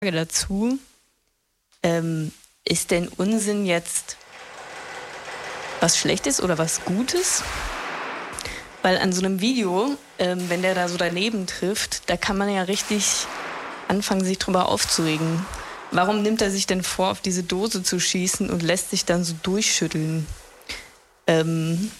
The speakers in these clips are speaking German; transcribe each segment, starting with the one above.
dazu, ist denn Unsinn jetzt was Schlechtes oder was Gutes? Weil an so einem Video, wenn der da so daneben trifft, da kann man ja richtig anfangen, sich drüber aufzuregen. Warum nimmt er sich denn vor, auf diese Dose zu schießen und lässt sich dann so durchschütteln? Und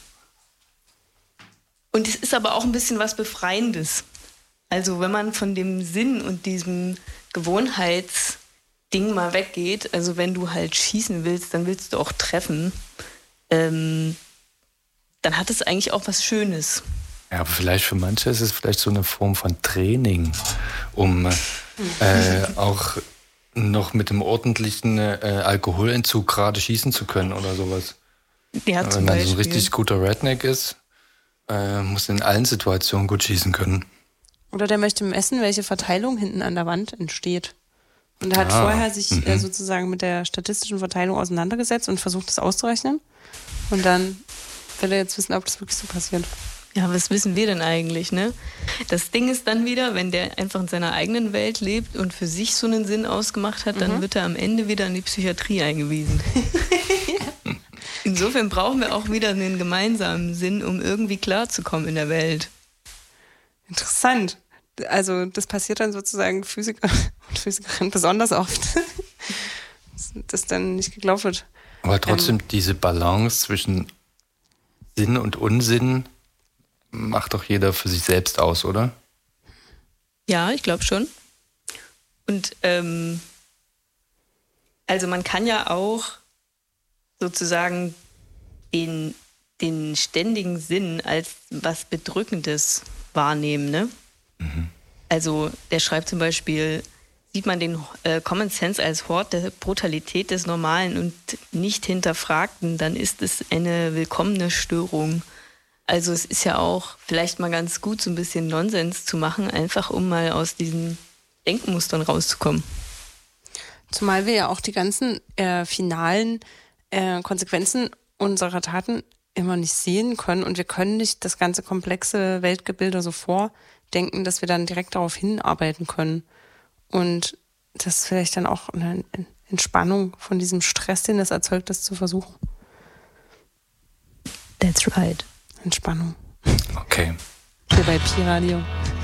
es ist aber auch ein bisschen was Befreiendes. Also wenn man von dem Sinn und diesem Gewohnheitsding mal weggeht, also wenn du halt schießen willst, dann willst du auch treffen, dann hat es eigentlich auch was Schönes. Ja, aber vielleicht für manche ist es vielleicht so eine Form von Training, um auch noch mit dem ordentlichen Alkoholentzug gerade schießen zu können oder sowas. Ja, wenn man so ein richtig guter Redneck ist, muss in allen Situationen gut schießen können. Oder der möchte messen, welche Verteilung hinten an der Wand entsteht. Und er hat vorher sich sozusagen mit der statistischen Verteilung auseinandergesetzt und versucht, das auszurechnen. Und dann will er jetzt wissen, ob das wirklich so passiert. Ja, was wissen wir denn eigentlich, ne? Das Ding ist dann wieder, wenn der einfach in seiner eigenen Welt lebt und für sich so einen Sinn ausgemacht hat, dann wird er am Ende wieder in die Psychiatrie eingewiesen. Insofern brauchen wir auch wieder einen gemeinsamen Sinn, um irgendwie klarzukommen in der Welt. Interessant. Also das passiert dann sozusagen Physiker und Physikerinnen besonders oft, dass dann nicht geglaubt wird. Aber trotzdem diese Balance zwischen Sinn und Unsinn macht doch jeder für sich selbst aus, oder? Ja, ich glaube schon. Und also man kann ja auch sozusagen den ständigen Sinn als was Bedrückendes wahrnehmen, ne? Also der schreibt zum Beispiel, sieht man den Common Sense als Hort der Brutalität des Normalen und nicht Hinterfragten, dann ist es eine willkommene Störung. Also es ist ja auch vielleicht mal ganz gut, so ein bisschen Nonsens zu machen, einfach um mal aus diesen Denkmustern rauszukommen. Zumal wir ja auch die ganzen finalen Konsequenzen unserer Taten immer nicht sehen können und wir können nicht das ganze komplexe Weltgebilde so vordenken, dass wir dann direkt darauf hinarbeiten können. Und das ist vielleicht dann auch eine Entspannung von diesem Stress, den das erzeugt, das zu versuchen. That's right. Entspannung. Okay. Hier bei Pi Radio.